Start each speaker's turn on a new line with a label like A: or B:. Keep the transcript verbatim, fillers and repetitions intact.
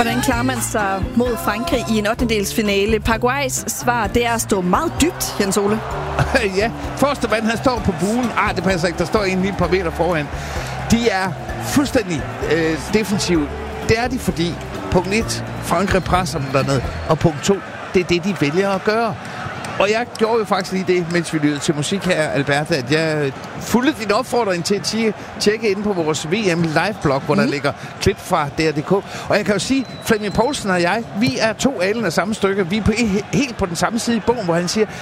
A: Hvordan klarer man sig mod Frankrig i en ottendedelsfinale? Paraguays svar, det er at stå meget dybt, Jens Ole.
B: Ja, første mand, han står på buen. Ah, det passer ikke, der står en lige et par meter foran. De er fuldstændig øh, defensive. Det er de, fordi punkt et, Frankrig presser dem dernede, og punkt to, det er det, de vælger at gøre. Og jeg gjorde jo faktisk lige det, mens vi lyttede til musik her, Alberte, at jeg fulgte din opfordring til at tjekke ind på vores V M live-blog, hvor mm. der ligger klip fra D R punktum D K. Og jeg kan jo sige, Flemming Poulsen og jeg, vi er to alen af samme stykke. Vi er på, helt på den samme side i bogen, hvor han siger,